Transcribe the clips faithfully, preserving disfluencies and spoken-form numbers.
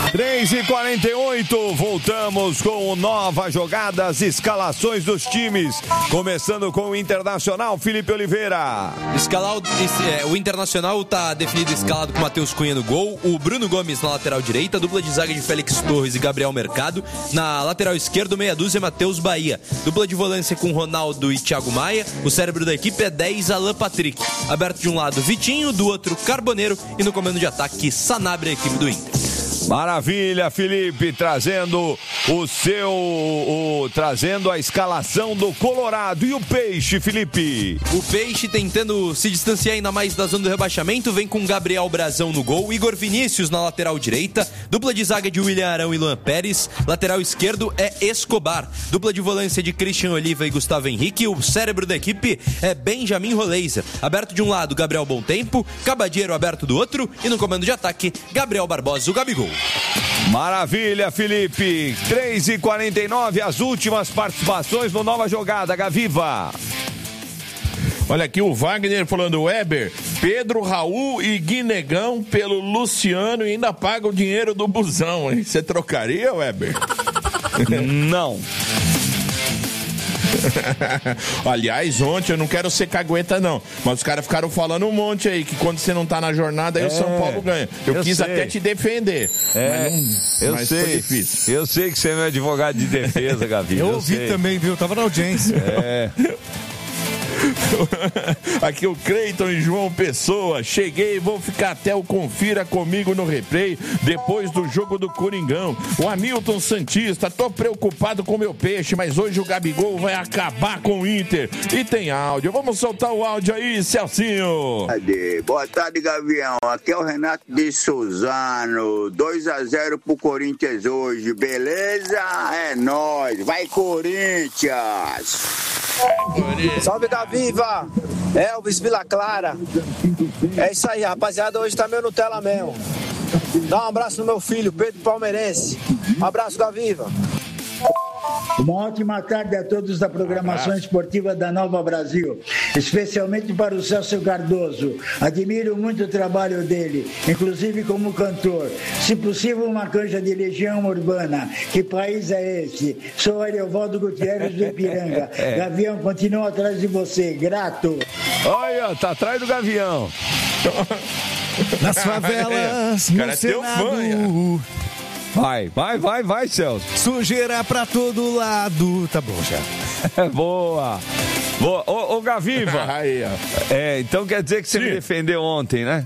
três e quarenta e oito, voltamos com Nova Jogada, as escalações dos times. Começando com o Internacional, Felipe Oliveira. Escalar, é, o Internacional está definido escalado com o Matheus Cunha no gol, o Bruno Gomes na lateral direita, dupla de zaga de Félix Torres e Gabriel Mercado. Na lateral esquerda, meia dúzia, Matheus Bahia. Dupla de volância com Ronaldo e Thiago Maia. O cérebro da equipe é dez, Alan Patrick. Aberto de um lado, Vitinho, do outro, Carboneiro. E no comando de ataque, Sanabria, a equipe do Inter. Maravilha, Felipe, trazendo o seu, o, trazendo a escalação do Colorado. E o Peixe, Felipe? O Peixe tentando se distanciar ainda mais da zona do rebaixamento, vem com Gabriel Brazão no gol, Igor Vinícius na lateral direita, dupla de zaga de William Arão e Luan Pérez, lateral esquerdo é Escobar, dupla de volância de Christian Oliva e Gustavo Henrique, o cérebro da equipe é Benjamin Roleiser, aberto de um lado Gabriel Bontempo, Cabadeiro aberto do outro e no comando de ataque Gabriel Barbosa, o Gabigol. Maravilha, Felipe. três e quarenta e nove, as últimas participações no Nova Jogada, Gaviva. Olha aqui o Wagner falando, Weber, Pedro, Raul e Guinegão pelo Luciano e ainda paga o dinheiro do busão, hein? Você trocaria, Weber? Não. Aliás, ontem, eu não quero ser cagueta não, mas os caras ficaram falando um monte aí, que quando você não tá na jornada, aí é, o São Paulo ganha. Eu, eu quis sei. até te defender, é, mas, não, eu mas sei. foi difícil. Eu sei que você é meu advogado de defesa, Gavi. Eu, eu ouvi sei. também, viu? Tava na audiência. É... Aqui o Cleiton e João Pessoa. Cheguei, vou ficar até o Confira comigo no replay depois do jogo do Coringão. O Hamilton Santista, tô preocupado com meu peixe, mas hoje o Gabigol vai acabar com o Inter. E tem áudio, vamos soltar o áudio aí, Celcinho. Boa tarde, Gavião. Aqui é o Renato de Suzano. dois a zero pro Corinthians hoje, beleza? É nóis, vai Corinthians! Salve, Gaviva! Elvis Vila Clara. É isso aí, rapaziada. Hoje tá meu Nutella mesmo. Dá um abraço no meu filho, Pedro Palmeirense. Um abraço, Gaviva. Uma ótima tarde a todos da programação esportiva da Nova Brasil, especialmente para o Celso Cardoso. Admiro muito o trabalho dele, inclusive como cantor. Se possível, uma canja de Legião Urbana. Que país é esse? Sou Ariovaldo Gutierrez do Ipiranga. Gavião, continua atrás de você. Grato. Olha, tá atrás do Gavião. Nas favelas, no Senado. Vai, vai, vai, vai, Celso. Sujeira pra todo lado. Tá bom já. Boa. Boa. Ô, ô Gaviva. Aí, ó. É, então quer dizer que você Sim. me defendeu ontem, né?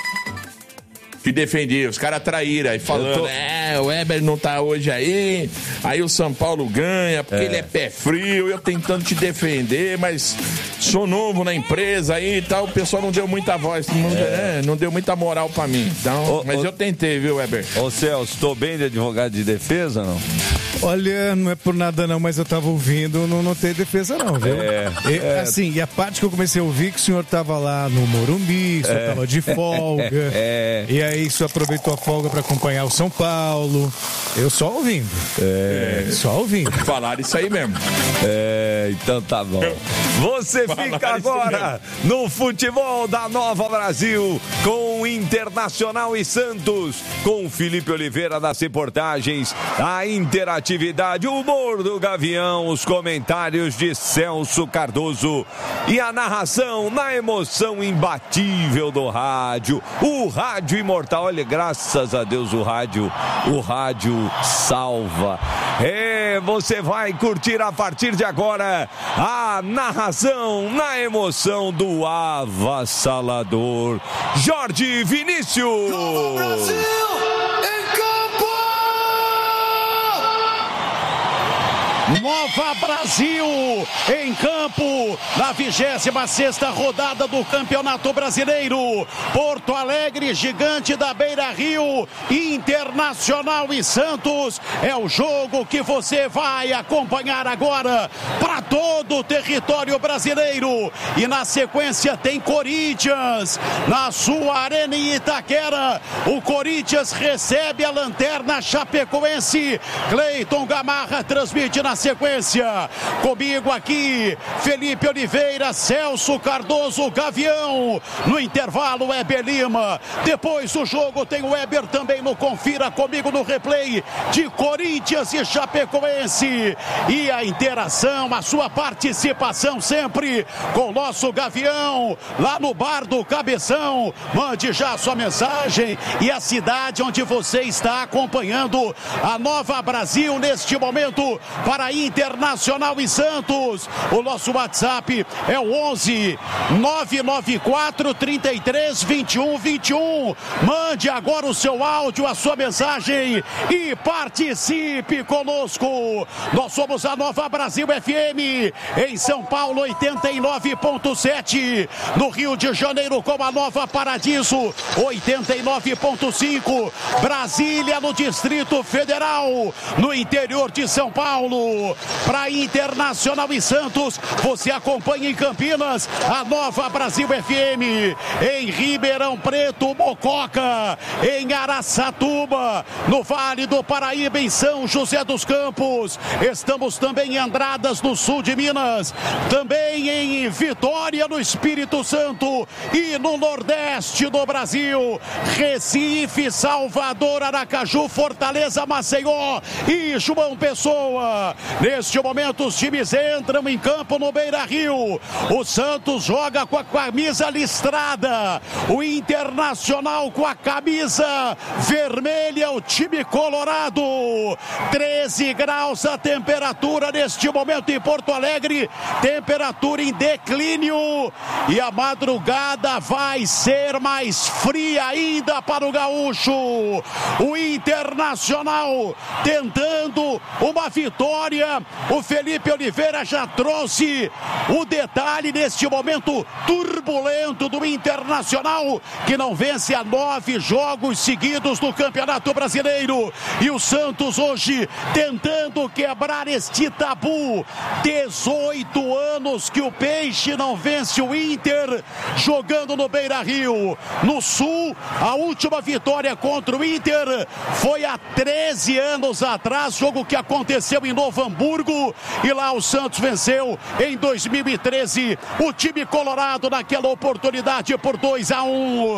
Que defendi, os caras traíram aí falando, tô... é, o Weber não tá hoje aí, aí o São Paulo ganha, porque é. ele é pé frio, eu tentando te defender, mas sou novo na empresa aí e tal, o pessoal não deu muita voz, não, é. É, não deu muita moral pra mim, então, ô, mas ô, eu tentei, viu, Weber? Ô Celso, tô bem de advogado de defesa, não? Olha, não é por nada não, mas eu tava ouvindo, não, não tem defesa não, viu? É, e, é. Assim, e a parte que eu comecei a ouvir que o senhor tava lá no Morumbi, o senhor é. tava de folga, é. e aí o senhor aproveitou a folga pra acompanhar o São Paulo, eu só ouvindo, é. só ouvindo. Falaram isso aí mesmo. É, então tá bom. Você fica agora no futebol da Nova Brasil com Internacional e Santos, com Felipe Oliveira das reportagens, a interatividade, o humor do Gavião, os comentários de Celso Cardoso e a narração na emoção imbatível do rádio, o rádio imortal. Olha, graças a Deus o rádio, o rádio salva. É, você vai curtir a partir de agora a narração na emoção do avassalador Jorge Vinícius. Nova Brasil em campo! Nova Brasil em campo, na vigésima sexta rodada do Campeonato Brasileiro. Porto Alegre, Gigante da Beira-Rio, Internacional e Santos. É o jogo que você vai acompanhar agora para todo o território brasileiro. E na sequência tem Corinthians na sua arena em Itaquera. O Corinthians recebe a Lanterna Chapecoense. Cleiton Gamarra transmite na sequência sequência. Comigo aqui, Felipe Oliveira, Celso Cardoso, Gavião. No intervalo, Weber Lima. Depois do jogo tem o Weber também no Confira Comigo no replay de Corinthians e Chapecoense. E a interação, a sua participação sempre com o nosso Gavião lá no Bar do Cabeção. Mande já a sua mensagem e a cidade onde você está acompanhando a Nova Brasil neste momento para Internacional e Santos. O nosso WhatsApp é o onze nove nove quatro, trinta e três, vinte e um, vinte e um. Mande agora o seu áudio, a sua mensagem e participe conosco. Nós somos a Nova Brasil F M em São Paulo, oitenta e nove ponto sete. No Rio de Janeiro com a Nova Paradiso, oitenta e nove ponto cinco. Brasília no Distrito Federal, no interior de São Paulo. Para Internacional e Santos, você acompanha em Campinas a Nova Brasil F M. Em Ribeirão Preto, Mococa. Em Araçatuba, no Vale do Paraíba, em São José dos Campos. Estamos também em Andradas, no sul de Minas. Também em Vitória, no Espírito Santo. E no Nordeste do Brasil. Recife, Salvador, Aracaju, Fortaleza, Maceió e João Pessoa. Neste momento, os times entram em campo no Beira-Rio. O Santos joga com a camisa listrada. O Internacional com a camisa vermelha. O time colorado. treze graus a temperatura neste momento em Porto Alegre. Temperatura em declínio. E a madrugada vai ser mais fria ainda para o gaúcho. O Internacional tentando uma vitória. O Felipe Oliveira já trouxe o detalhe neste momento turbulento do Internacional, que não vence há nove jogos seguidos no Campeonato Brasileiro. E o Santos hoje tentando quebrar este tabu. dezoito anos que o Peixe não vence o Inter jogando no Beira-Rio. No Sul, a última vitória contra o Inter foi há treze anos atrás, jogo que aconteceu em Novo Hamburgo, e lá o Santos venceu em dois mil e treze o time colorado naquela oportunidade por dois a um.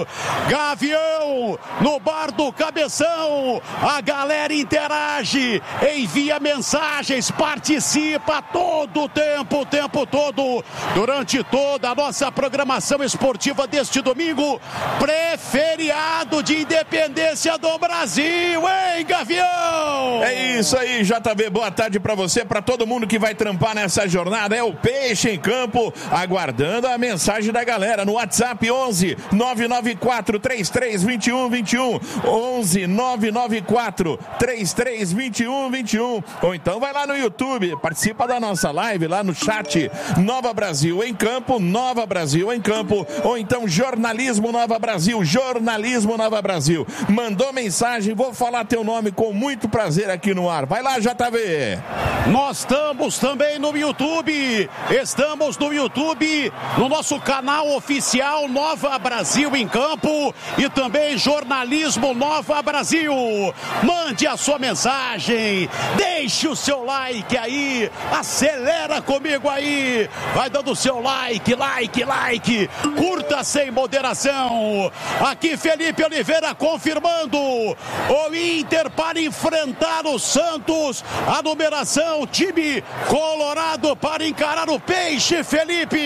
Gavião no Bar do Cabeção, a galera interage, envia mensagens, participa todo o tempo, o tempo todo, durante toda a nossa programação esportiva deste domingo, pré-feriado de independência do Brasil, hein, Gavião? É isso aí, J B, boa tarde pra você, pra todo mundo que vai trampar nessa jornada. É o Peixe em campo, aguardando a mensagem da galera no WhatsApp onze nove nove quatro, três três dois um dois um, onze nove nove quatro, três três dois um dois um, ou então vai lá no YouTube, participa da nossa live lá no chat, Nova Brasil em campo, Nova Brasil em campo, ou então Jornalismo Nova Brasil, Jornalismo Nova Brasil. Mandou mensagem, vou falar teu nome com muito prazer aqui no ar. Vai lá, J V. Nós estamos também no YouTube, estamos no YouTube, no nosso canal oficial Nova Brasil em Campo e também Jornalismo Nova Brasil. Mande a sua mensagem, deixe o seu like aí, acelera comigo aí, vai dando o seu like, like, like, curta sem moderação. Aqui Felipe Oliveira confirmando o Inter para enfrentar o Santos, a numeração, time colorado para encarar o Peixe, Felipe.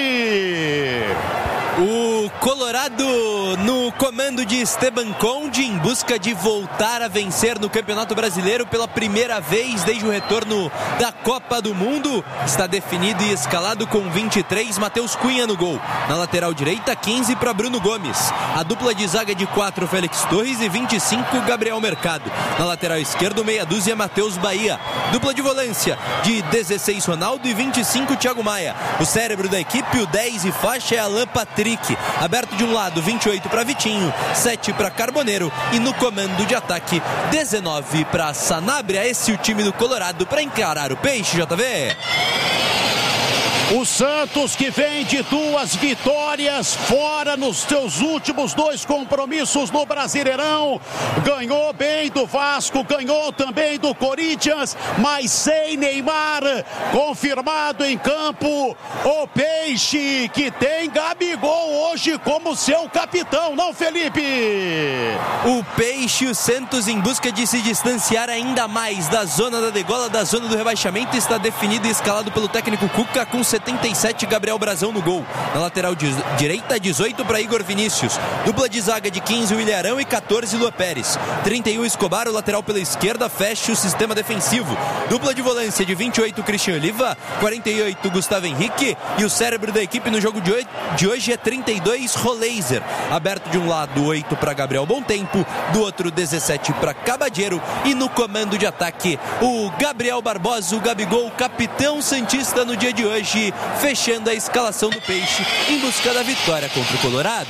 O Colorado no comando de Esteban Conde em busca de voltar a vencer no Campeonato Brasileiro pela primeira vez desde o retorno da Copa do Mundo. Está definido e escalado com vinte e três, Matheus Cunha no gol. Na lateral direita, quinze para Bruno Gomes. A dupla de zaga de quatro, Félix Torres, e vinte e cinco, Gabriel Mercado. Na lateral esquerda, meia dúzia, Matheus Bahia. Dupla de volância de dezesseis, Ronaldo, e vinte e cinco, Thiago Maia. O cérebro da equipe, o dez e faixa, é Alan Patrick. Aberto de um lado, vinte e oito para Vitinho, sete para Carboneiro, e no comando de ataque, dezenove para Sanabria. Esse é o time do Colorado para encarar o Peixe, J V. O Santos, que vem de duas vitórias fora nos seus últimos dois compromissos no Brasileirão, ganhou bem do Vasco, ganhou também do Corinthians, mas sem Neymar, confirmado em campo o Peixe, que tem Gabigol hoje como seu capitão, não, Felipe? O Peixe, o Santos, em busca de se distanciar ainda mais da zona da degola, da zona do rebaixamento, está definido e escalado pelo técnico Cuca com setenta e sete, Gabriel Brazão no gol. Na lateral de direita, dezoito para Igor Vinícius. Dupla de zaga de quinze, o Ilharão, e catorze, Luan Pérez. trinta e um, Escobar, o lateral pela esquerda, fecha o sistema defensivo. Dupla de volância de vinte e oito, Christian Oliva, quarenta e oito, Gustavo Henrique, e o cérebro da equipe no jogo de hoje é trinta e dois, Roleiser. Aberto de um lado, oito para Gabriel Bontempo, do outro, dezessete para Cabadeiro, e no comando de ataque, o Gabriel Barbosa, o Gabigol, capitão santista no dia de hoje, fechando a escalação do Peixe em busca da vitória contra o Colorado.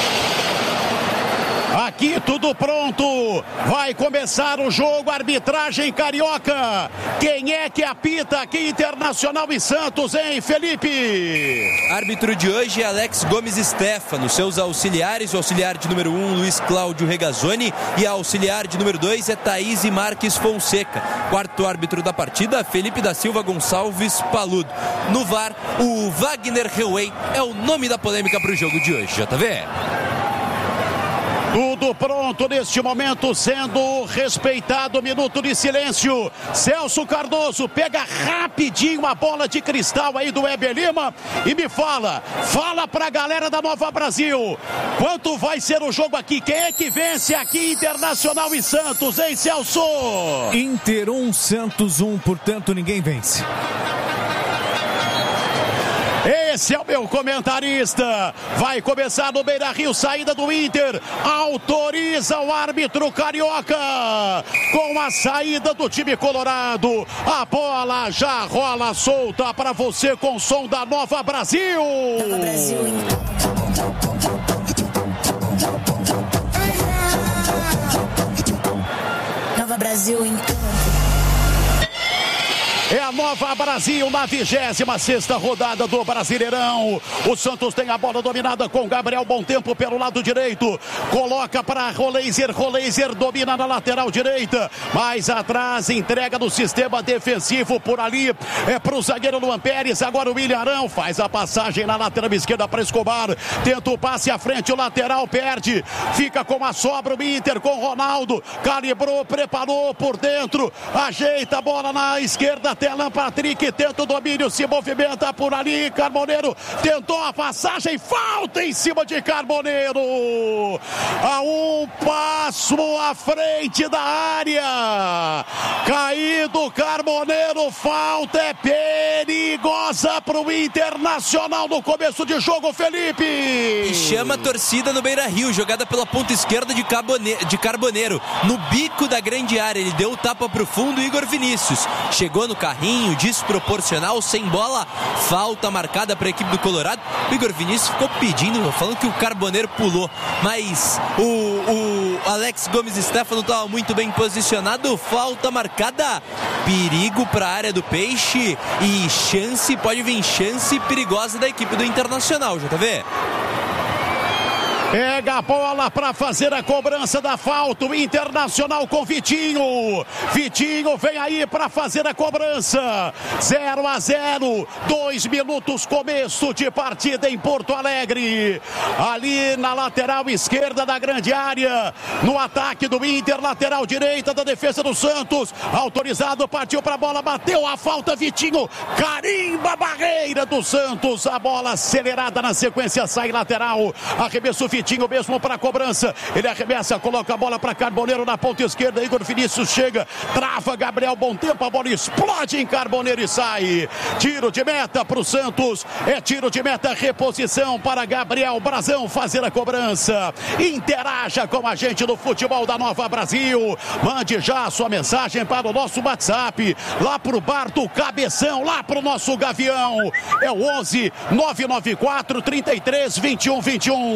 Aqui tudo pronto, vai começar o jogo, arbitragem carioca. Quem é que apita aqui, Internacional e Santos, hein, Felipe? Árbitro de hoje é Alex Gomes Stefano, seus auxiliares, o auxiliar de número um, Luiz Cláudio Regazzoni, e a auxiliar de número dois é Thaís Marques Fonseca. Quarto árbitro da partida, Felipe da Silva Gonçalves Paludo. No V A R, o Wagner Heuwey é o nome da polêmica para o jogo de hoje, J V. Tudo pronto neste momento, sendo respeitado o minuto de silêncio. Celso Cardoso pega rapidinho a bola de cristal aí do Weber Lima e me fala, fala pra galera da Nova Brasil, quanto vai ser o jogo aqui? Quem é que vence aqui, Internacional e Santos, hein, Celso? Inter um, Santos um, portanto ninguém vence. Esse é o meu comentarista. Vai começar no Beira-Rio, saída do Inter. Autoriza o árbitro carioca. Com a saída do time colorado. A bola já rola solta para você com o som da Nova Brasil. Nova Brasil. Nova Brasil, então. É a Nova Brasil na vigésima sexta rodada do Brasileirão. O Santos tem a bola dominada com Gabriel Bontempo pelo lado direito. Coloca para Roleiser. Roleiser domina na lateral direita. Mais atrás, entrega no sistema defensivo por ali. É para o zagueiro Luan Pérez. Agora o Ilharão faz a passagem na lateral esquerda para Escobar. Tenta o passe à frente, o lateral perde. Fica com a sobra o Inter com Ronaldo. Calibrou, preparou por dentro. Ajeita a bola na esquerda. Telan Patrick tenta o domínio, se movimenta por ali. Carboneiro tentou a passagem, falta em cima de Carboneiro. A um passo à frente da área. Caído Carboneiro, falta é perigosa para o Internacional no começo de jogo, Felipe. E chama a torcida no Beira-Rio, jogada pela ponta esquerda de, Carbone... de Carboneiro. No bico da grande área, ele deu o tapa para o fundo, Igor Vinícius. Chegou no carrinho, desproporcional, sem bola, falta marcada para a equipe do Colorado. O Igor Vinícius ficou pedindo, falando que o Carboneiro pulou, mas o, o Alex Gomes Stefano estava muito bem posicionado, falta marcada, perigo para a área do Peixe e chance, pode vir chance perigosa da equipe do Internacional, J V. Pega a bola para fazer a cobrança da falta. O Internacional com Vitinho. Vitinho vem aí para fazer a cobrança. zero a zero. Dois minutos começo de partida em Porto Alegre. Ali na lateral esquerda da grande área. No ataque do Inter, lateral direita da defesa do Santos. Autorizado, partiu para a bola, bateu a falta. Vitinho carimba a barreira do Santos. A bola acelerada na sequência, sai lateral. Arremesso Vitinho mesmo para a cobrança. Ele arremessa, coloca a bola para Carboneiro na ponta esquerda. Igor Vinícius chega, trava Gabriel Bontempo. A bola explode em Carboneiro e sai. Tiro de meta para o Santos. É tiro de meta, reposição para Gabriel Brazão fazer a cobrança. Interaja com a gente no futebol da Nova Brasil. Mande já a sua mensagem para o nosso WhatsApp. Lá para o bar do Cabeção, lá para o nosso Gavião. É o onze nove nove quatro, trinta e três, vinte e um, vinte e um.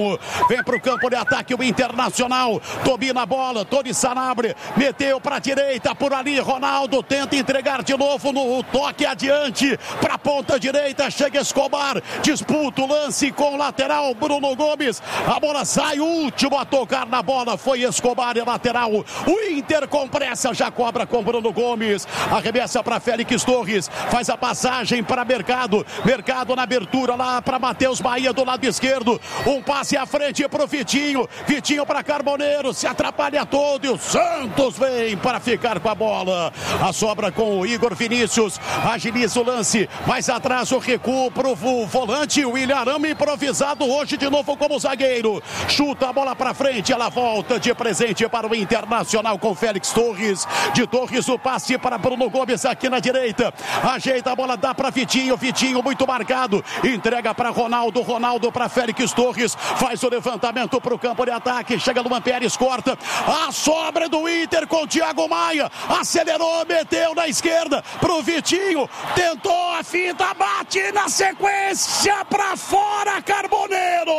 vem pro campo de ataque o Internacional, domina a bola, Tony Sanabria, meteu pra direita, por ali, Ronaldo tenta entregar de novo no toque adiante, pra ponta direita, chega Escobar, disputa o lance com o lateral, Bruno Gomes, a bola sai, o último a tocar na bola foi Escobar e lateral, o Inter com pressa, já cobra com Bruno Gomes, arremessa pra Félix Torres, faz a passagem para Mercado, Mercado na abertura lá para Matheus Bahia do lado esquerdo, um passe à frente pro Vitinho, Vitinho para Carboneiro, se atrapalha todo e o Santos vem para ficar com a bola, a sobra com o Igor Vinícius, agiliza o lance, mais atrás o recuo pro volante, o William Arame improvisado hoje de novo como zagueiro, chuta a bola para frente, ela volta de presente para o Internacional com Félix Torres, de Torres o passe para Bruno Gomes aqui na direita, ajeita a bola, dá para Vitinho, Vitinho muito marcado, entrega para Ronaldo, Ronaldo para Félix Torres, faz o levantamento para o campo de ataque, chega Luan Pérez, corta, a sobra do Inter com Thiago Maia, acelerou, meteu na esquerda pro Vitinho, tentou a finta, bate na sequência para fora, Carboneiro,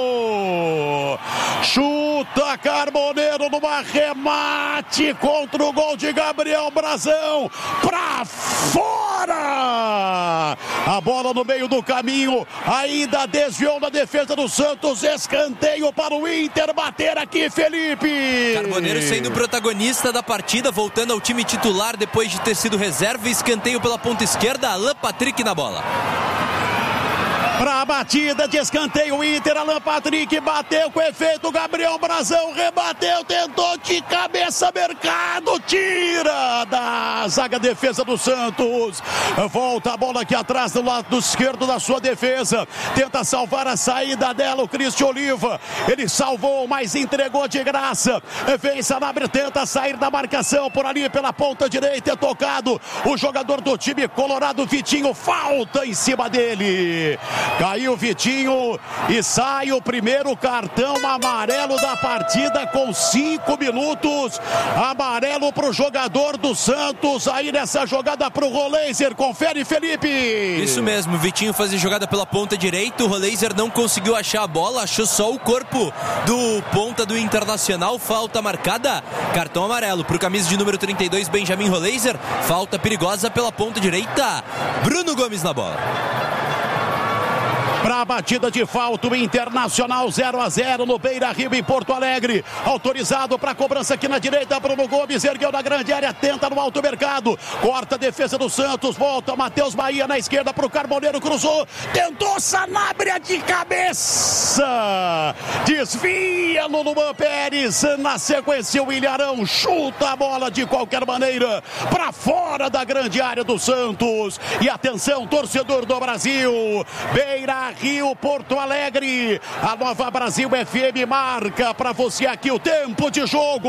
chuta Carboneiro no arremate contra o gol de Gabriel Brazão, para fora, a bola no meio do caminho, ainda desviou na defesa do Santos, escanteio para o Inter bater aqui, Felipe. Carboneiro sendo protagonista da partida, voltando ao time titular depois de ter sido reserva, escanteio pela ponta esquerda, Alan Patrick na bola. Para a batida de escanteio, o Inter, Alan Patrick bateu com efeito, Gabriel Brazão rebateu, tentou de cabeça, Mercado, tira da zaga defesa do Santos, volta a bola aqui atrás do lado esquerdo da sua defesa, tenta salvar a saída dela, o Cristian Oliva, ele salvou, mas entregou de graça, vem Sanabria, tenta sair da marcação, por ali pela ponta direita, é tocado, o jogador do time colorado, Vitinho, falta em cima dele. Caiu Vitinho e sai o primeiro cartão amarelo da partida com cinco minutos. Amarelo para o jogador do Santos. Aí nessa jogada para o Roleiser. Confere, Felipe. Isso mesmo, Vitinho fazia jogada pela ponta direita. O Roleiser não conseguiu achar a bola, achou só o corpo do ponta do Internacional. Falta marcada, cartão amarelo para o camisa de número trinta e dois, Benjamin Roleiser. Falta perigosa pela ponta direita. Bruno Gomes na bola. Para a batida de falta, o Internacional zero a zero no Beira-Rio em Porto Alegre. Autorizado para a cobrança aqui na direita, Bruno Gomes ergueu na grande área, tenta no alto mercado, corta a defesa do Santos, volta Matheus Bahia na esquerda para o Carboneiro, cruzou, tentou Sanabria de cabeça, desvia no Luan Pérez, na sequência o Ilharão chuta a bola de qualquer maneira para fora da grande área do Santos. E atenção, torcedor do Brasil, Beira Rio, Porto Alegre, a Nova Brasil F M marca para você aqui o tempo de jogo.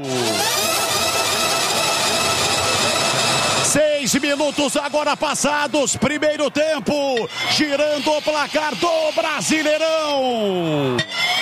Seis minutos agora passados, primeiro tempo, girando o placar do Brasileirão.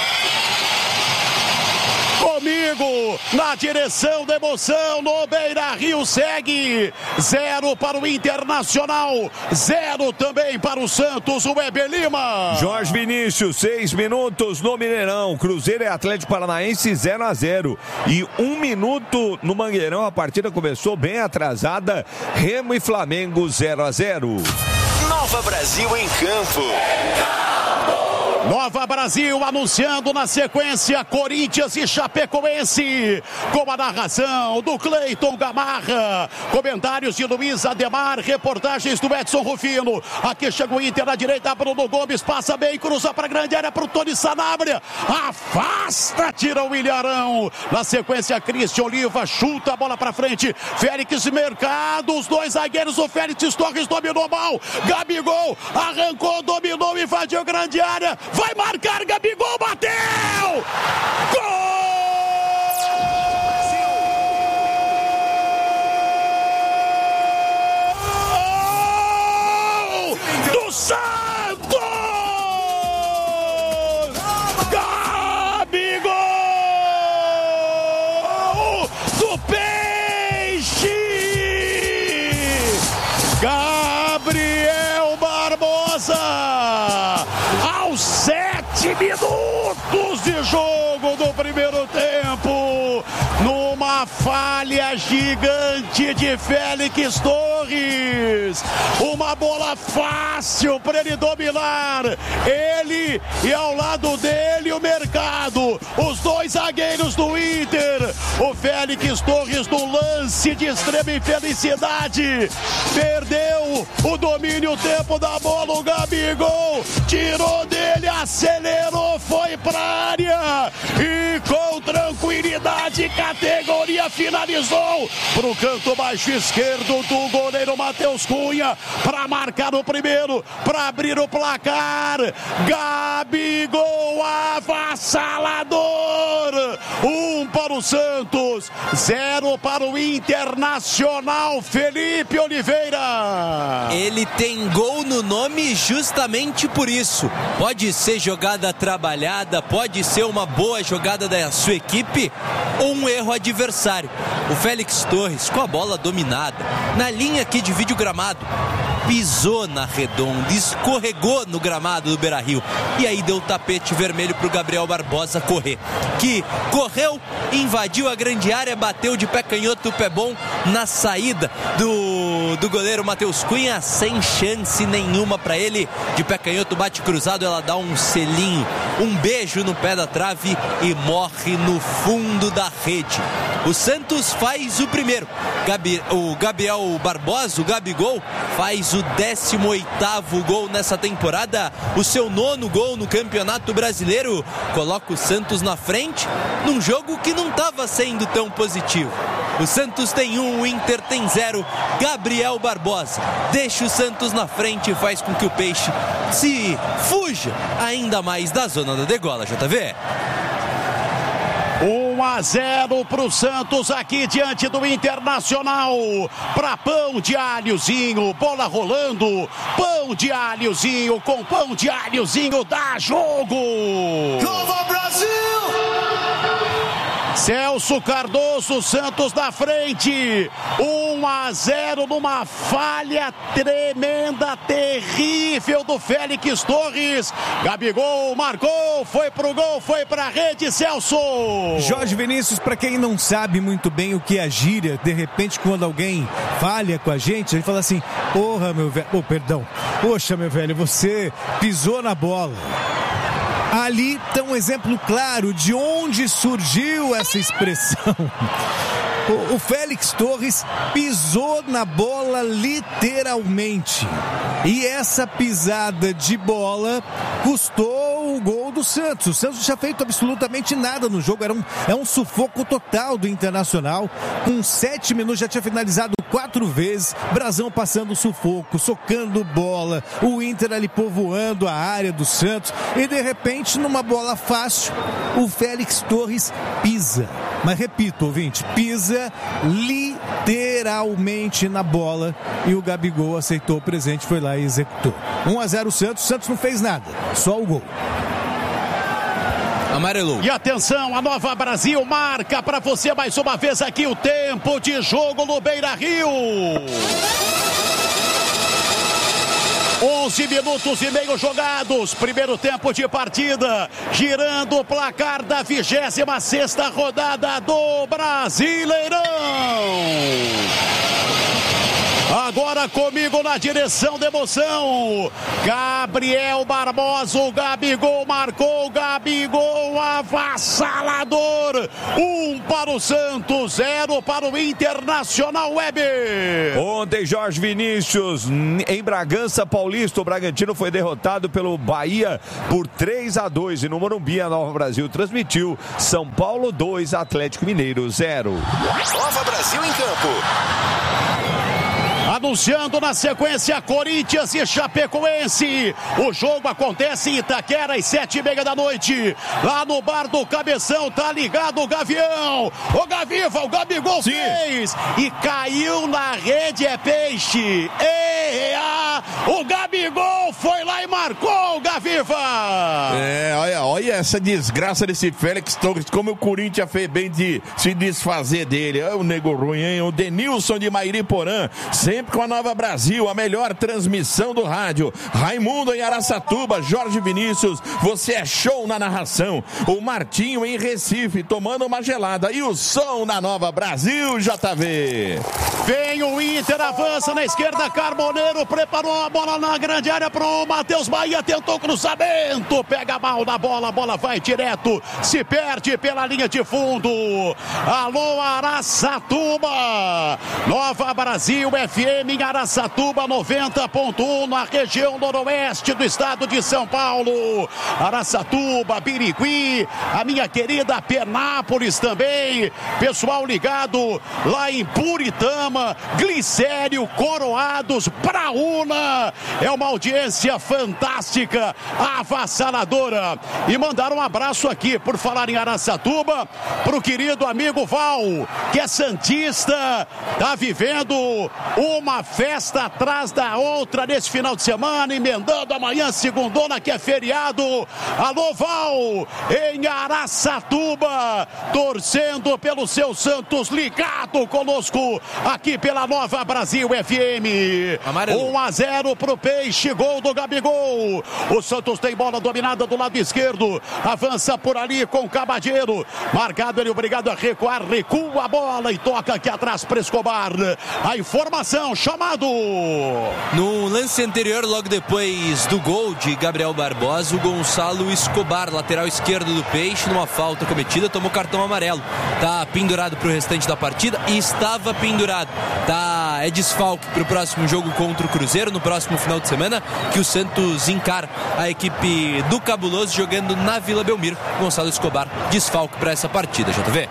Comigo, na direção da emoção, no Beira-Rio segue, zero para o Internacional, zero também para o Santos, o Weber Lima. Jorge Vinícius, seis minutos no Mineirão, Cruzeiro e Atlético Paranaense zero a zero, e um minuto no Mangueirão, a partida começou bem atrasada, Remo e Flamengo zero a zero. Nova Brasil em campo. Nova Brasil anunciando na sequência Corinthians e Chapecoense, com a narração do Cleiton Gamarra, comentários de Luiz Ademar, reportagens do Edson Rufino. Aqui chega o Inter na direita, Bruno Gomes passa bem, cruza para a grande área para o Tony Sanabria, afasta, tira o Ilharão. Na sequência Cristian Oliva chuta a bola para frente, Félix Mercado, os dois zagueiros, o Félix Torres dominou mal, Gabigol arrancou, dominou, invadiu a grande área, vai marcar, Gabigol bateu! Gol! Do Santos! Gabigol! Do Peixe! Gabriel Barbosa! Aos sete minutos minutos de jogo do primeiro tempo. Numa falha gigante de Félix Torres. Uma bola fácil para ele dominar. Ele e ao lado dele o Mercado. Os dois zagueiros do Inter. O Félix Torres no lance de extrema infelicidade. Perdeu o domínio, o tempo da bola. O Gabigol tirou dele, acelerou, foi pra área. E com tranquilidade, categoria finalizou pro canto baixo esquerdo do goleiro Matheus Cunha. Pra marcar o primeiro, pra abrir o placar. Gabigol avassalador. Um para o Santos, zero para o Internacional. Felipe Oliveira. Ele tem gol no nome justamente por isso. Pode ser jogada trabalhada, pode ser uma boa jogada da sua equipe ou um erro adversário. O Félix Torres com a bola dominada, na linha que divide o gramado, pisou na redonda, escorregou no gramado do Beira-Rio e aí deu tapete vermelho pro Gabriel Barbosa correr, que correu, invadiu a grande área, bateu de pé canhoto, pé bom na saída do, do goleiro Matheus Cunha, sem chance nenhuma para ele. De pé canhoto, bate cruzado, ela dá um selinho, um beijo no pé da trave e morre no fundo da rede. O Santos faz o primeiro. Gabi, o Gabriel Barbosa, o Gabigol, faz o décimo oitavo gol nessa temporada, o seu nono gol no Campeonato Brasileiro. Coloca o Santos na frente num jogo que não estava sendo tão positivo. O Santos tem um, o Inter tem zero. Gabriel Barbosa deixa o Santos na frente e faz com que o Peixe se fuja ainda mais da zona da degola, J V. um a zero pro Santos aqui diante do Internacional. Pra pão de alhozinho, bola rolando. Pão de alhozinho com pão de alhozinho dá jogo. Nova Brasil! Celso Cardoso, Santos na frente, um a zero numa falha tremenda, terrível do Félix Torres. Gabigol marcou, foi pro gol, foi pra rede, Celso. Jorge Vinícius, pra quem não sabe muito bem o que é gíria, de repente quando alguém falha com a gente, a gente fala assim, porra meu velho, oh, perdão, poxa meu velho, você pisou na bola. Ali está um exemplo claro de onde surgiu essa expressão. O, o Félix Torres pisou na bola literalmente. E essa pisada de bola custou o gol do Santos. O Santos não tinha feito absolutamente nada no jogo. Era um, é um sufoco total do Internacional. Com sete minutos já tinha finalizado quatro vezes. Brasão passando sufoco, socando bola. O Inter ali povoando a área do Santos. E de repente, numa bola fácil, o Félix Torres pisa. Mas repito, ouvinte, pisa literalmente na bola. E o Gabigol aceitou o presente, foi lá e executou. um a zero Santos. Santos não fez nada, só o gol. Amarelou. E atenção, a Nova Brasil marca para você mais uma vez aqui o tempo de jogo no Beira-Rio. onze minutos e meio jogados, primeiro tempo de partida, girando o placar da vigésima sexta rodada do Brasileirão. Agora comigo na direção da emoção, Gabriel Barbosa, o Gabigol marcou, Gabigol avassalador, um para o Santos, zero para o Internacional. Weber. Ontem, Jorge Vinícius, em Bragança Paulista, o Bragantino foi derrotado pelo Bahia por três a dois e no Morumbi a Nova Brasil transmitiu São Paulo dois, Atlético Mineiro zero. Nova Brasil em campo. Anunciando na sequência Corinthians e Chapecoense. O jogo acontece em Itaquera às sete e meia da noite. Lá no bar do Cabeção, tá ligado o Gavião. O Gaviva, o Gabigol Sim. fez. E caiu na rede, é peixe. E a, o Gabigol foi lá e marcou o Gaviva. É, olha, olha essa desgraça desse Félix Torres. Como o Corinthians fez bem de se desfazer dele. É o nego ruim, hein? O Denilson de Mairiporã. Sem sempre com a Nova Brasil, a melhor transmissão do rádio. Raimundo em Araçatuba, Jorge Vinícius, você é show na narração. O Martinho em Recife, tomando uma gelada. E o som na Nova Brasil, J V. Vem o Inter, avança na esquerda, Carboneiro preparou a bola na grande área pro Matheus Bahia, tentou cruzamento, pega mal na bola, a bola vai direto, se perde pela linha de fundo. Alô, Araçatuba, Nova Brasil F M em Araçatuba, noventa ponto um na região noroeste do estado de São Paulo. Araçatuba, Birigui, a minha querida Penápolis também, pessoal ligado lá em Puritama, Glicério, Coroados, Braúna, é uma audiência fantástica, avassaladora. E mandar um abraço aqui, por falar em Araçatuba, pro querido amigo Val, que é santista, tá vivendo uma festa atrás da outra nesse final de semana, emendando amanhã, segundona, que é feriado. Alô, Val, em Araçatuba, torcendo pelo seu Santos, ligado conosco aqui pela Nova Brasil F M. Amarelo. um a zero pro Peixe, gol do Gabigol. O Santos tem bola dominada do lado esquerdo, avança por ali com o Cabadeiro, marcado, ele obrigado a recuar, recua a bola e toca aqui atrás para Escobar. A informação, chamado. No lance anterior, logo depois do gol de Gabriel Barbosa, o Gonçalo Escobar, lateral esquerdo do Peixe, numa falta cometida, tomou cartão amarelo. Tá pendurado pro restante da partida e estava pendurado. Tá, é desfalque pro próximo jogo contra o Cruzeiro, no próximo final de semana, que o Santos encara a equipe do Cabuloso jogando na Vila Belmiro. Gonçalo Escobar, desfalque para essa partida, J V.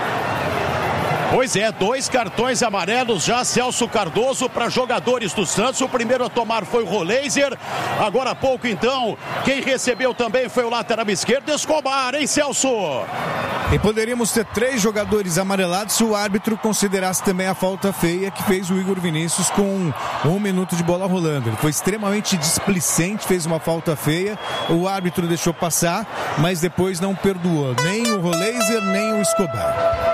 Pois é, dois cartões amarelos já, Celso Cardoso, para jogadores do Santos. O primeiro a tomar foi o Roleiser. Agora há pouco, então, quem recebeu também foi o lateral esquerdo, Escobar, hein, Celso? E poderíamos ter três jogadores amarelados se o árbitro considerasse também a falta feia que fez o Igor Vinícius com um minuto de bola rolando. Ele foi extremamente displicente, fez uma falta feia. O árbitro deixou passar, mas depois não perdoou nem o Roleiser, nem o Escobar.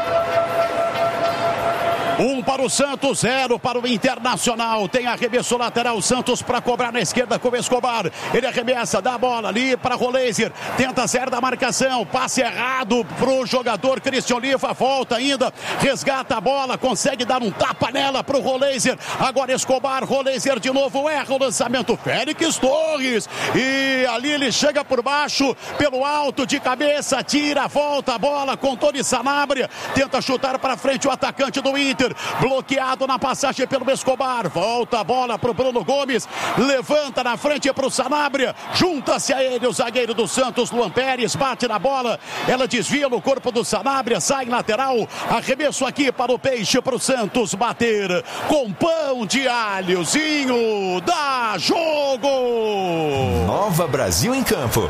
Um para o Santos, zero para o Internacional. Tem arremesso lateral, Santos para cobrar na esquerda com o Escobar. Ele arremessa, dá a bola ali para Roleiser. Tenta zero da marcação, passe errado pro jogador Cristian Oliva. Volta ainda, resgata a bola, consegue dar um tapa nela pro Roleiser. Agora Escobar, Roleiser de novo, erra o lançamento. Félix Torres. E ali ele chega por baixo, pelo alto, de cabeça, tira, volta a bola com Tony Sanabria. Tenta chutar para frente o atacante do Inter. Bloqueado na passagem pelo Escobar. Volta a bola pro Bruno Gomes. Levanta na frente pro Sanabria. Junta-se a ele o zagueiro do Santos, Luan Pérez. Bate na bola. Ela desvia no corpo do Sanabria. Sai lateral. Arremesso aqui para o Peixe, pro Santos bater. Com pão de alhozinho. Dá jogo! Nova Brasil em campo.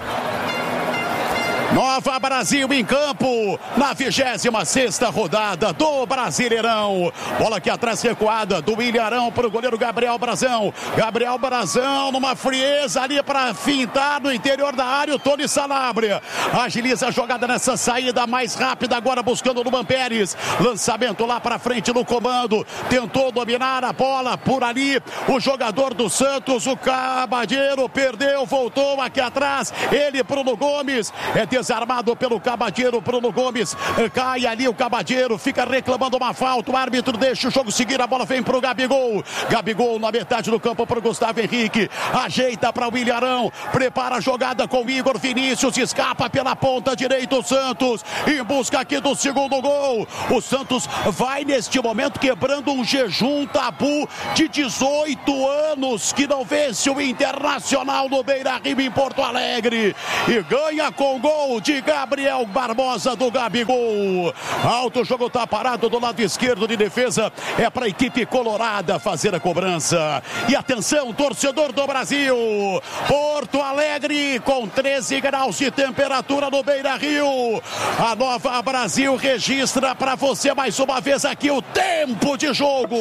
Nova Brasil em campo, na vigésima sexta rodada do Brasileirão. Bola aqui atrás recuada do Ilharão para o goleiro Gabriel Brazão. Gabriel Brazão numa frieza ali para fintar no interior da área o Tony Sanabria. Agiliza a jogada nessa saída mais rápida, agora buscando o Luan Pérez. Lançamento lá para frente no comando. Tentou dominar a bola por ali. O jogador do Santos, o Cabadeiro, perdeu, voltou aqui atrás. Ele, Bruno Gomes, é desarmado pelo Cabadeiro, Bruno Gomes, cai ali o Cabadeiro, fica reclamando uma falta, o árbitro deixa o jogo seguir, a bola vem pro Gabigol, Gabigol na metade do campo pro Gustavo Henrique, ajeita para o Ilharão, prepara a jogada com o Igor Vinícius, escapa pela ponta direita o Santos, em busca aqui do segundo gol, o Santos vai neste momento quebrando um jejum tabu de dezoito anos que não vence o Internacional no Beira-Rio em Porto Alegre, e ganha com gol de Gabriel Barbosa do Gabigol. Alto, o jogo tá parado do lado esquerdo de defesa, é para a equipe colorada fazer a cobrança. E atenção, torcedor do Brasil, Porto Alegre com treze graus de temperatura no Beira-Rio. A Nova Brasil registra para você mais uma vez aqui o tempo de jogo.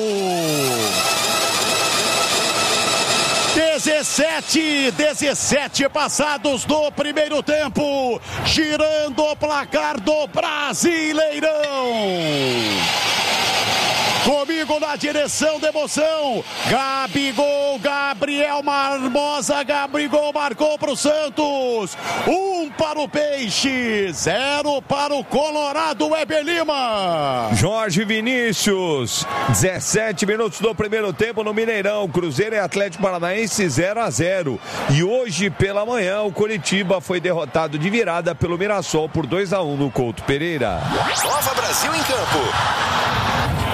dezessete, dezessete passados do primeiro tempo, girando o placar do Brasileirão. Comigo comigo na direção da emoção. Gabigol, Gabriel Barbosa, Gabigol marcou para o Santos. Um para o Peixe, zero para o Colorado, Weber Lima. Jorge Vinícius, dezessete minutos do primeiro tempo no Mineirão. Cruzeiro e Atlético Paranaense zero a zero. E hoje pela manhã o Coritiba foi derrotado de virada pelo Mirassol por dois a um no Couto Pereira. Nova Brasil em campo.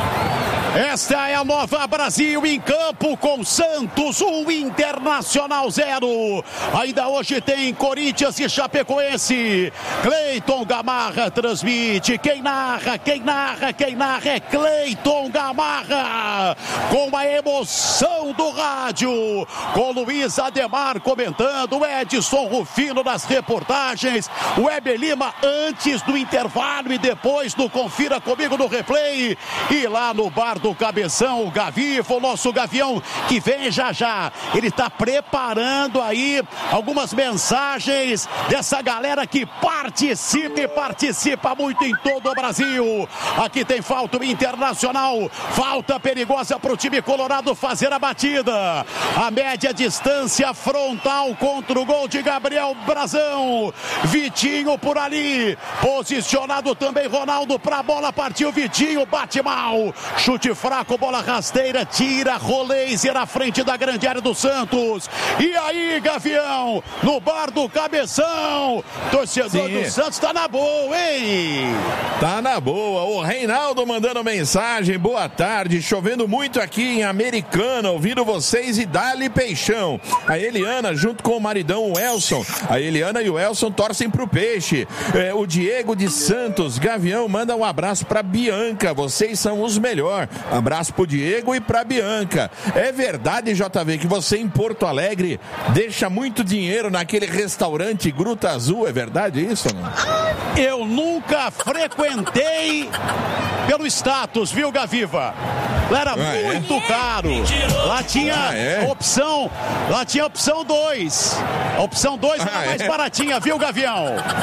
Esta é a Nova Brasil em campo com Santos, um Internacional zero. Ainda hoje tem Corinthians e Chapecoense. Cleiton Gamarra transmite. Quem narra, quem narra, quem narra é Cleiton Gamarra. Com a emoção do rádio. Com Luiz Ademar comentando, Edson Rufino nas reportagens. O Weber Lima antes do intervalo e depois do Confira Comigo no replay. E lá no bar do Cabeção, o Gavifa, o nosso Gavião, que vem já já. Ele está preparando aí algumas mensagens dessa galera que participa e participa muito em todo o Brasil. Aqui tem falta Internacional, falta perigosa para o time colorado fazer a batida. A média distância frontal contra o gol de Gabriel Brazão. Vitinho por ali, posicionado também Ronaldo para a bola, partiu Vitinho, bate mal, chute fraco, bola rasteira, tira Roleiser à frente da grande área do Santos. E aí, Gavião, no bar do Cabeção, torcedor Sim. do Santos tá na boa, hein? Tá na boa. O Reinaldo mandando mensagem, boa tarde, chovendo muito aqui em Americana, ouvindo vocês e dá-lhe peixão. A Eliana junto com o maridão, o Elson. A Eliana e o Elson torcem pro Peixe. É, o Diego de Santos, Gavião, manda um abraço pra Bianca, vocês são os melhores. Abraço pro Diego e pra Bianca. É verdade, J V, que você em Porto Alegre deixa muito dinheiro naquele restaurante Gruta Azul, é verdade isso? Não? Eu nunca frequentei pelo status, viu, Gaviva? Lá era ah, muito é? caro. Lá tinha ah, é? opção, lá tinha opção dois. A opção dois era ah, mais é? baratinha, viu, Gavião?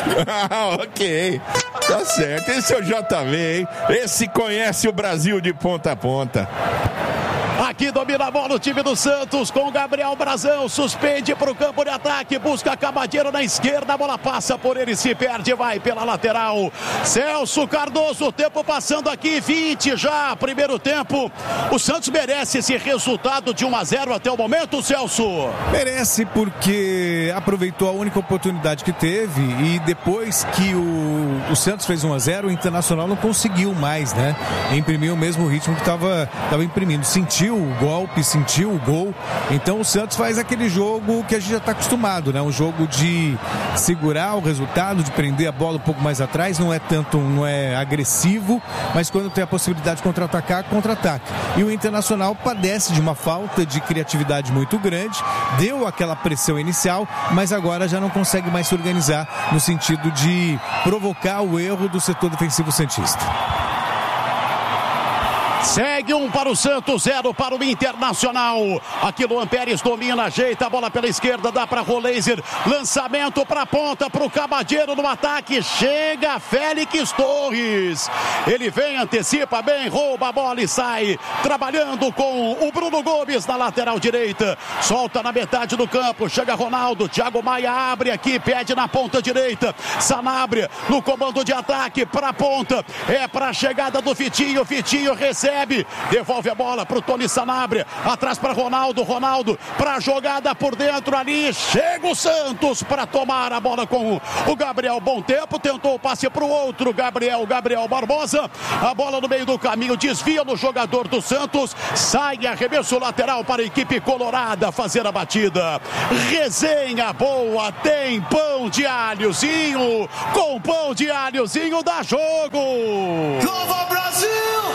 Ah, ok. Tá certo. Esse é o J V, hein? Esse conhece o Brasil de ponta a ponta. Aqui domina a bola o time do Santos com o Gabriel Brazão, suspende para o campo de ataque, busca Cabadeiro na esquerda, a bola passa por ele, se perde, vai pela lateral. Celso Cardoso, tempo passando aqui, vinte já, primeiro tempo. O Santos merece esse resultado de um a zero até o momento, Celso? Merece porque aproveitou a única oportunidade que teve e depois que o, o Santos fez um a zero, o Internacional não conseguiu mais, né? Imprimir o mesmo ritmo que estava imprimindo, sentiu o golpe, sentiu o gol. Então o Santos faz aquele jogo que a gente já está acostumado, né? Um jogo de segurar o resultado, de prender a bola um pouco mais atrás, não é tanto, não é agressivo, mas quando tem a possibilidade de contra-atacar, contra-ataca. E o Internacional padece de uma falta de criatividade muito grande, deu aquela pressão inicial, mas agora já não consegue mais se organizar no sentido de provocar o erro do setor defensivo santista. Segue um para o Santos, zero para o Internacional. Aqui Luan Pérez domina, ajeita a bola pela esquerda, dá para Roleiser. Lançamento para a ponta, para o Cabadeiro no ataque. Chega Félix Torres. Ele vem, antecipa bem, rouba a bola e sai. Trabalhando com o Bruno Gomes na lateral direita. Solta na metade do campo. Chega Ronaldo. Thiago Maia abre aqui, pede na ponta direita. Sanabria no comando de ataque para a ponta. É para a chegada do Vitinho. Vitinho recebe. Devolve a bola para o Tony Sanabria, atrás para Ronaldo, Ronaldo para a jogada por dentro ali, chega o Santos para tomar a bola com o Gabriel, bom tempo, tentou o passe para o outro, Gabriel, Gabriel Barbosa, a bola no meio do caminho, desvia no jogador do Santos, sai arremesso lateral para a equipe colorada fazer a batida. Resenha boa, tem pão de alhozinho, com pão de alhozinho dá jogo. Nova Brasil!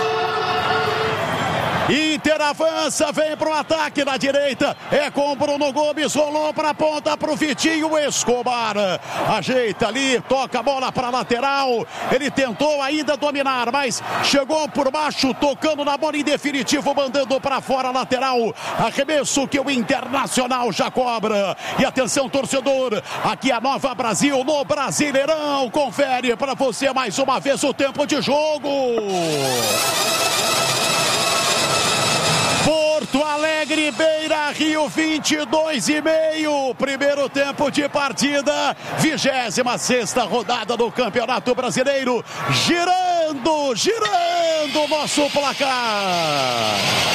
Inter avança, vem pro ataque na direita, é com o Bruno Gomes, rolou pra ponta pro Vitinho Escobar, ajeita ali, toca a bola pra lateral, ele tentou ainda dominar, mas chegou por baixo, tocando na bola em definitivo, mandando pra fora lateral, arremesso que o Internacional já cobra, e atenção torcedor, aqui a Nova Brasil no Brasileirão, confere pra você mais uma vez o tempo de jogo. Beira-Rio, vinte e dois e meio, primeiro tempo de partida, vigésima sexta rodada do Campeonato Brasileiro, girando, girando o nosso placar.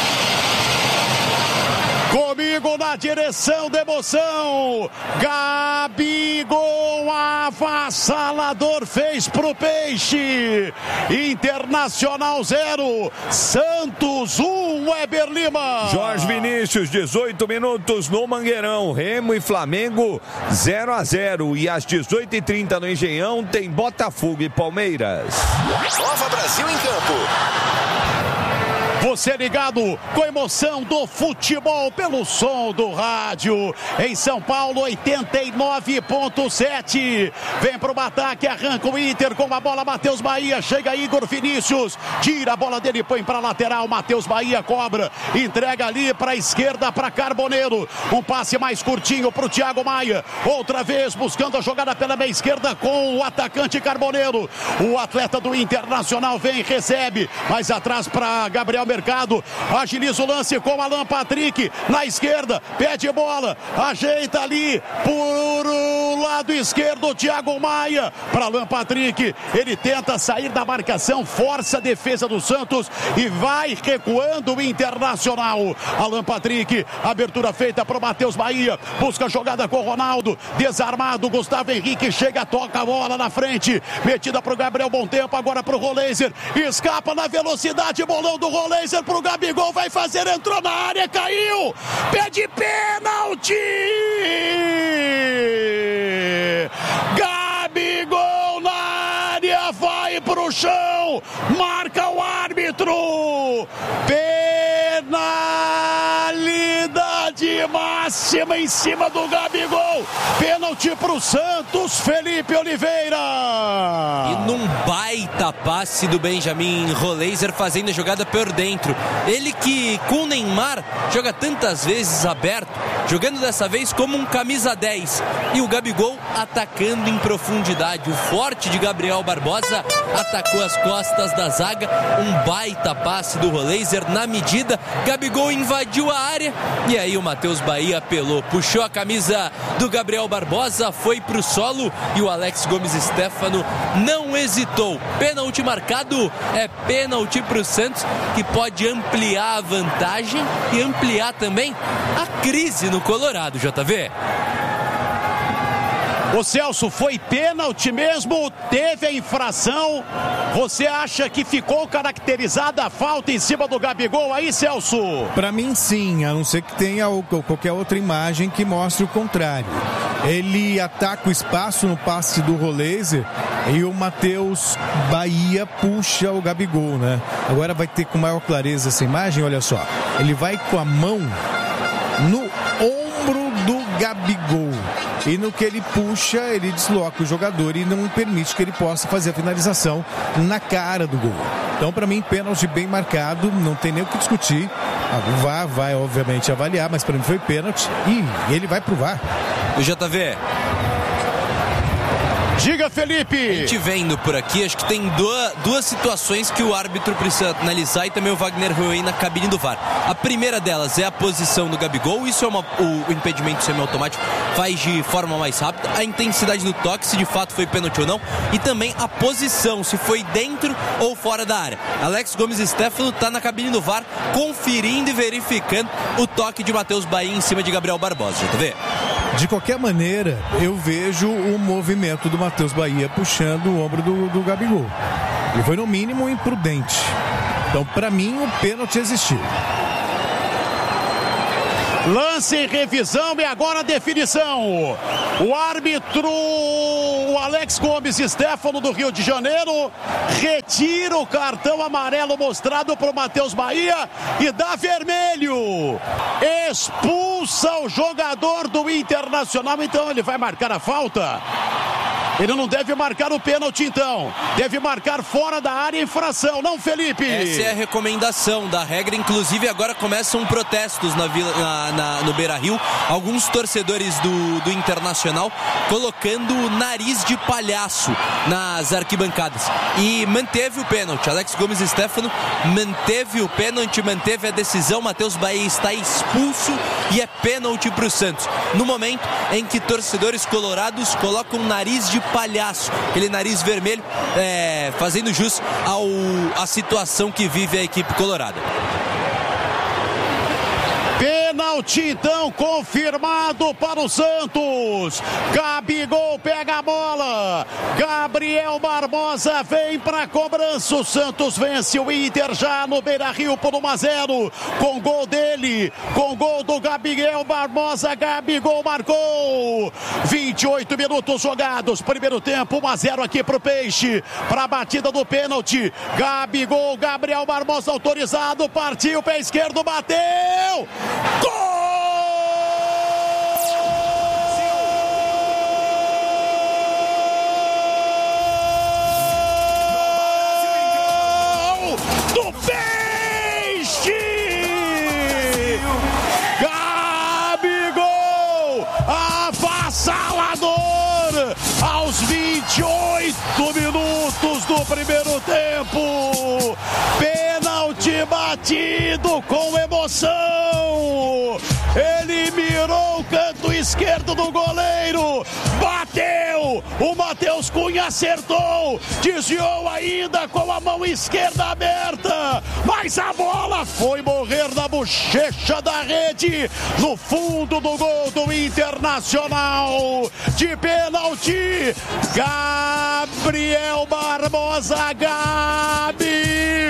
Comigo na direção da emoção, Gabigol avassalador fez pro Peixe. Internacional zero, Santos um, Weber Lima. Jorge Vinícius, dezoito minutos no Mangueirão, Remo e Flamengo zero a zero. E às dezoito e trinta no Engenhão tem Botafogo e Palmeiras. Nova Brasil em campo. Você ligado com a emoção do futebol pelo som do rádio. Em São Paulo, oitenta e nove ponto sete. Vem pro ataque, arranca o Inter com a bola. Matheus Bahia, chega Igor Vinícius. Tira a bola dele, põe pra lateral. Matheus Bahia cobra, entrega ali pra esquerda pra Carboneiro. Um passe mais curtinho pro Thiago Maia. Outra vez buscando a jogada pela meia esquerda com o atacante Carboneiro. O atleta do Internacional vem, recebe. Mais atrás pra Gabriel Mercado, agiliza o lance com Alan Patrick na esquerda, pede bola, ajeita ali por o lado esquerdo, Thiago Maia para Alan Patrick, ele tenta sair da marcação, força a defesa do Santos e vai recuando o Internacional. Alan Patrick, abertura feita para o Matheus Bahia, busca a jogada com o Ronaldo, desarmado, Gustavo Henrique chega, toca a bola na frente, metida para o Gabriel Bom Tempo, agora para o Roleiser, escapa na velocidade, bolão do Roleiser pro Gabigol, vai fazer, entrou na área, caiu, pede pênalti! Gabigol na área, vai pro chão, marca o árbitro, penalidade máxima em cima do Gabigol, pênalti pro Santos, Felipe Oliveira. E num baita passe do Benjamin Roleiser fazendo a jogada por dentro. Ele que com o Neymar joga tantas vezes aberto, jogando dessa vez como um camisa dez. E o Gabigol atacando em profundidade. O forte de Gabriel Barbosa atacou as costas da zaga. Um baita passe do Roleiser na medida. Gabigol invadiu a área e aí o Matheus Bahia apelou, puxou a camisa do Gabriel Barbosa, foi pro solo e o Alex Gomes Stéfano não hesitou. Pênalti marcado, é pênalti pro Santos, que pode ampliar a vantagem e ampliar também a crise no Colorado, J V. O Celso, foi pênalti mesmo, teve a infração, você acha que ficou caracterizada a falta em cima do Gabigol aí, Celso? Pra mim sim, a não ser que tenha qualquer outra imagem que mostre o contrário. Ele ataca o espaço no passe do Roleiser e o Matheus Bahia puxa o Gabigol, né? Agora vai ter com maior clareza essa imagem, olha só, ele vai com a mão no ombro do Gabigol. E no que ele puxa, ele desloca o jogador e não permite que ele possa fazer a finalização na cara do gol. Então, para mim, pênalti bem marcado, não tem nem o que discutir. A V A R vai, obviamente, avaliar, mas para mim foi pênalti e ele vai pro V A R. O J V. Diga, Felipe! A gente vendo por aqui, acho que tem duas, duas situações que o árbitro precisa analisar e também o Wagner Ruey na cabine do V A R. A primeira delas é a posição do Gabigol, isso é uma, o, o impedimento semiautomático faz de forma mais rápida, a intensidade do toque, se de fato foi pênalti ou não, e também a posição, se foi dentro ou fora da área. Alex Gomes Stéfano está na cabine do V A R, conferindo e verificando o toque de Matheus Bahia em cima de Gabriel Barbosa, J V. De qualquer maneira, eu vejo o movimento do Matheus Bahia puxando o ombro do, do Gabigol. Ele foi no mínimo imprudente. Então, para mim, o pênalti existiu. Lance em revisão e agora a definição. O árbitro, o Alex Gomes Stéfano do Rio de Janeiro, retira o cartão amarelo mostrado para o Matheus Bahia e dá vermelho. Expulsa o jogador do Internacional, então ele vai marcar a falta. Ele não deve marcar o pênalti, então. Deve marcar fora da área infração, não, Felipe? Essa é a recomendação da regra. Inclusive, agora começam protestos na vila, na, na, no Beira-Rio. Alguns torcedores do, do Internacional colocando o nariz de palhaço nas arquibancadas. E manteve o pênalti. Alex Gomes Stefano manteve o pênalti, manteve a decisão. Matheus Bahia está expulso e é pênalti para o Santos. No momento em que torcedores colorados colocam o nariz de palhaço, aquele nariz vermelho, é, fazendo jus ao, à situação que vive a equipe colorada. Pênalti, então, confirmado para o Santos. Gabigol pega a bola. Gabriel Barbosa vem para a cobrança. O Santos vence o Inter já no Beira-Rio por um a zero. Com gol dele, com gol do Gabriel Barbosa. Gabigol marcou. vinte e oito minutos jogados. Primeiro tempo, um a zero aqui para o Peixe. Para a batida do pênalti. Gabigol, Gabriel Barbosa autorizado. Partiu, pé esquerdo, bateu. Gol! Do Peixe! Gabigol! Avassalador! Aos vinte e oito minutos do primeiro tempo. Pênalti batido com emoção. Ele mirou o canto esquerdo do goleiro. Bateu. O Matheus Cunha acertou. Desviou ainda com a mão esquerda aberta. Mas a bola foi morrer na bochecha da rede. No fundo do gol do Internacional. De pênalti. Gabriel Barbosa. Gabi.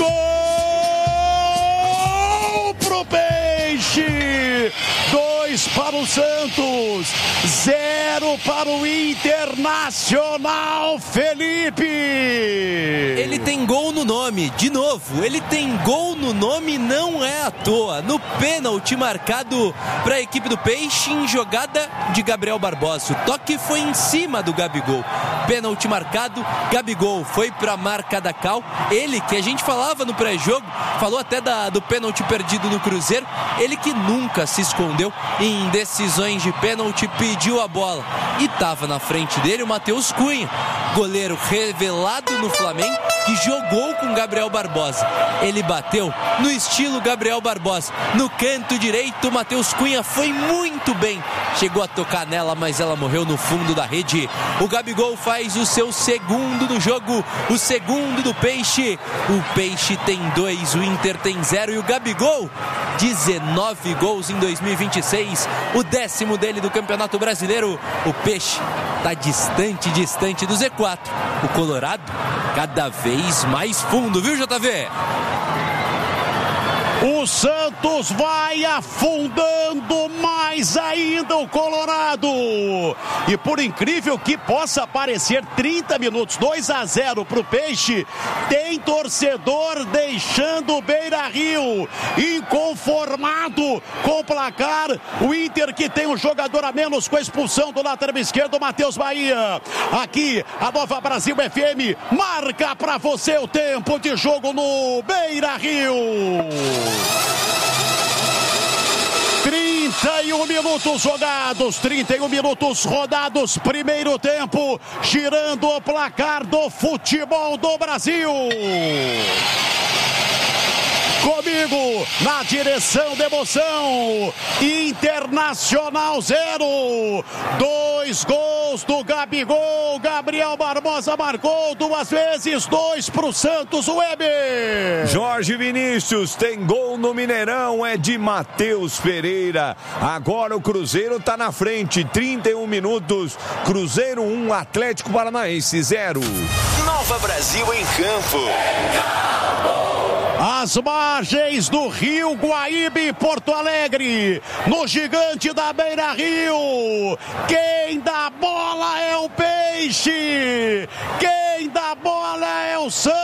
Gol pro Peixe. Dois para o Santos. Zero para o Internacional, Felipe. Ele tem gol no nome, de novo. Ele tem gol no nome, não é à toa. No pênalti marcado para a equipe do Peixe em jogada de Gabriel Barbosa. O toque foi em cima do Gabigol. Pênalti marcado, Gabigol foi para a marca da Cal. Ele, que a gente falava no pré-jogo, falou até da, do pênalti perdido no Cruzeiro. Ele que nunca se escondeu em decisões de pênalti, pediu a bola. E estava na frente dele o Matheus Cunha, goleiro revelado no Flamengo, que jogou com Gabriel Barbosa. Ele bateu no estilo Gabriel Barbosa. No canto direito, o Matheus Cunha foi muito bem. Chegou a tocar nela, mas ela morreu no fundo da rede. O Gabigol faz o seu segundo no jogo, o segundo do Peixe. O Peixe tem dois, o Inter tem zero. E o Gabigol, dezenove gols em dois mil e vinte e seis. O décimo dele do Campeonato Brasileiro. O Peixe está distante, distante do Z quatro. O Colorado cada vez mais fundo, viu, J V? O Santos vai afundando mais ainda o Colorado. E por incrível que possa parecer, trinta minutos, dois a zero para o Peixe. Tem torcedor deixando o Beira-Rio inconformado com o placar. O Inter, que tem um jogador a menos com a expulsão do lateral esquerdo, Matheus Bahia. Aqui, a Nova Brasil F M marca para você o tempo de jogo no Beira-Rio. trinta e um minutos jogados, trinta e um minutos rodados, primeiro tempo, girando o placar do futebol do Brasil. Comigo, na direção da emoção, Internacional zero, dois gols do Gabigol, Gabriel Barbosa marcou duas vezes, dois pro Santos, Weber. Jorge Vinícius tem gol no Mineirão, é de Matheus Pereira. Agora o Cruzeiro tá na frente, trinta e um minutos, Cruzeiro um, Atlético Paranaense zero. Nova Brasil em campo. As margens do Rio Guaíba e Porto Alegre, no Gigante da Beira-Rio. Quem dá bola é o Peixe, quem dá bola é o Santos.